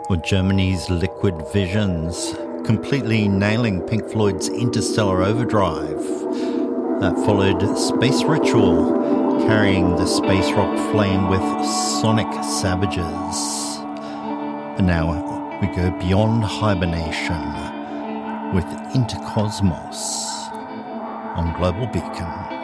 Or Germany's Liquid Visions, completely nailing Pink Floyd's Interstellar Overdrive. That followed Space Ritual, carrying the space rock flame with Sonic Savages. And now we go beyond hibernation with Intercosmos on Global Beacon.